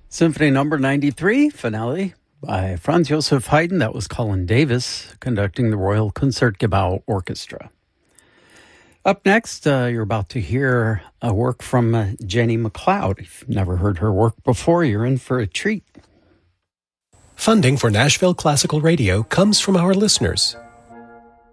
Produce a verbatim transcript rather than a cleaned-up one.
Symphony number ninety-three, finale by Franz Joseph Haydn. That was Colin Davis conducting the Royal Concertgebouw Orchestra. Up next, uh, you're about to hear a work from uh, Jenny McLeod. If you've never heard her work before, you're in for a treat. Funding for Nashville Classical Radio comes from our listeners.